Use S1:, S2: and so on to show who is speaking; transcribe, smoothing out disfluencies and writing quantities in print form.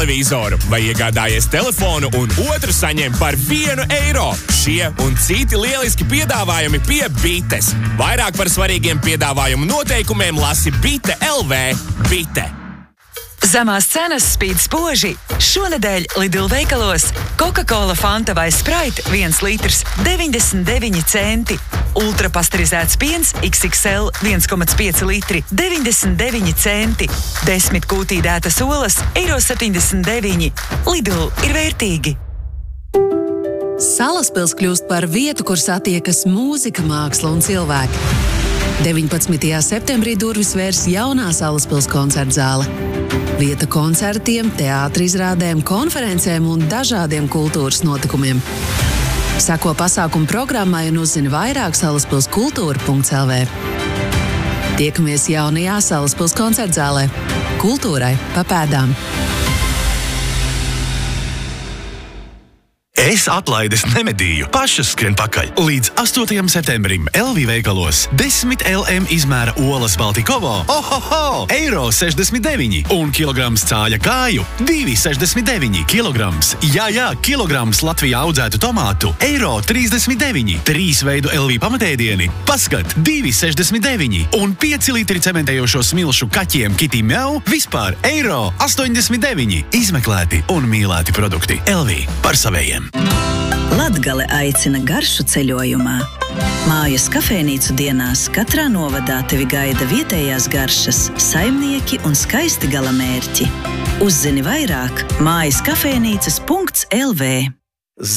S1: televizoru vai iegādājies telefonu un otru saņem par €1. Šie un citi lieliski piedāvājumi pie Bites. Vairāk par svarīgiem piedāvājumu noteikumiem lasi Bite LV. Bite.
S2: Zemās cenas spīd spoži. Šonedēļ Lidl veikalos Coca-Cola, Fanta vai Sprite 1 litrs 99 centi. Ultrapasterizēts piens XXL 1,5 litri 99 centi. 10 kūtīdētas olas €1,79. Lidl ir vērtīgi.
S3: Salaspils kļūst par vietu, kur satiekas mūzika, māksla un cilvēki. 19. septembrī durvis vērs jaunā Salaspils koncertzāle. Vieta koncertiem, teātra izrādēm, konferencēm un dažādiem kultūras notikumiem. Seko pasākumu programmai un uzzini vairāk salaspilskultūra.lv. Tiekamies jaunajā Salaspils koncertzālē. Kultūrai pa pēdām.
S4: Es atlaides nemedīju, pašas skrien pakaļ. Līdz 8. septembrim LV veikalos 10 LM izmēra olas Baltikovo €1,69 un kilograms cāļa kāju €2,69 kilograms. Jā, kilograms Latvijā audzētu tomātu €1,39. 3 veidu LV pamatēdieni paskat €2,69 un 5 litri cementējošo smilšu kaķiem Kitty Meow vispār €89. Izmeklēti un mīlēti produkti LV par savējiem.
S5: Latgale aicina garšu ceļojumā. Mājas kafejnīcu dienās katrā novadā tevi gaida vietējās garšas, saimnieki un skaisti galamērķi. Uzzini vairāk mājaskafejnīcas.lv.